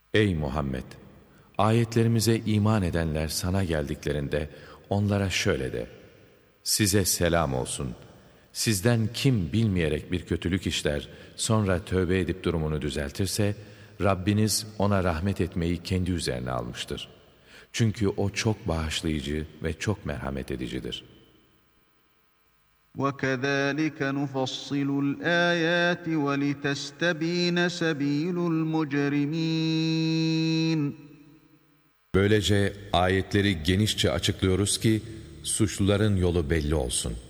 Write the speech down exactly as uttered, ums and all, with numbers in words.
Ey Muhammed! Ayetlerimize iman edenler sana geldiklerinde onlara şöyle de: Size selam olsun. Sizden kim bilmeyerek bir kötülük işler, sonra tövbe edip durumunu düzeltirse, Rabbiniz ona rahmet etmeyi kendi üzerine almıştır. Çünkü o çok bağışlayıcı ve çok merhamet edicidir. وَكَذَٰلِكَ نُفَصِّلُ الْآيَاتِ وَلِتَسْتَب۪ينَ سَب۪يلُ الْمُجْرِم۪ينَ Böylece ayetleri genişçe açıklıyoruz ki suçluların yolu belli olsun.